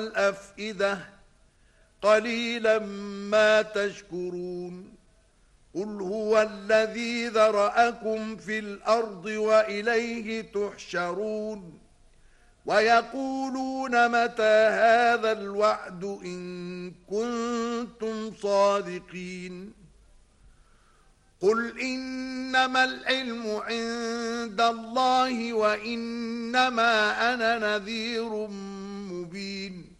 الأفئدة قليلا ما تشكرون قل هو الذي ذرأكم في الأرض وإليه تحشرون ويقولون متى هذا الوعد إن كنتم صادقين قل إنما العلم عند الله وإنما أنا نذير مبين